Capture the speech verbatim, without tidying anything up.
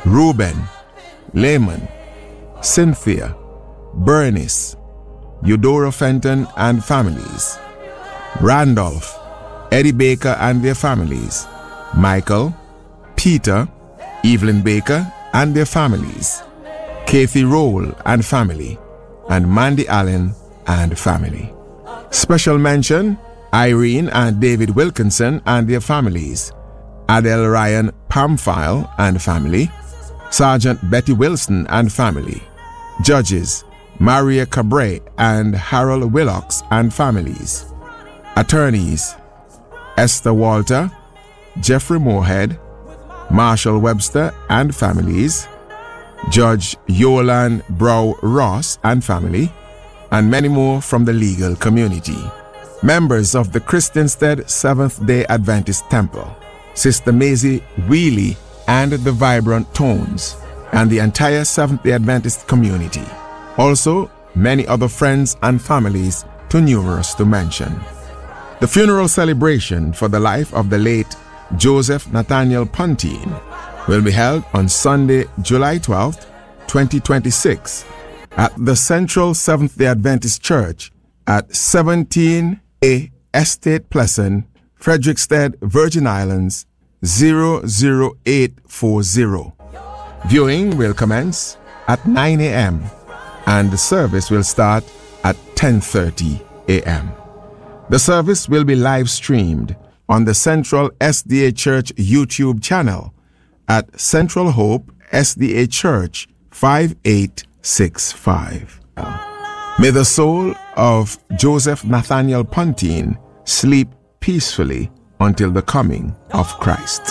Reuben, Layman, Cynthia, Bernice, Eudora Fenton and families, Randolph, Eddie Baker and their families, Michael, Peter, Evelyn Baker and their families, Kathy Roll and family, and Mandy Allen and family. Special mention, Irene and David Wilkinson and their families, Adele Ryan Pamphile and family, Sergeant Betty Wilson and family, Judges, Maria Cabre and Harold Willocks and families, Attorneys, Esther Walter, Jeffrey Moorhead, Marshall Webster and families, Judge Yolan Brow Ross and family, and many more from the legal community. Members of the Christiansted Seventh-day Adventist Temple, Sister Maisie Wheely and the Vibrant Tones, and the entire Seventh-day Adventist community. Also, many other friends and families, too numerous to mention. The funeral celebration for the life of the late Joseph Nathaniel Pontine will be held on Sunday, July twelfth, twenty twenty-six, at the Central Seventh-day Adventist Church at seventeen A Estate Pleasant, Frederiksted, Virgin Islands, zero zero eight four zero. Viewing will commence at nine a.m. and the service will start at ten thirty a.m. The service will be live streamed on the Central S D A Church YouTube channel at Central Hope S D A Church five eight six five. May the soul of Joseph Nathaniel Pontine sleep peacefully until the coming of Christ.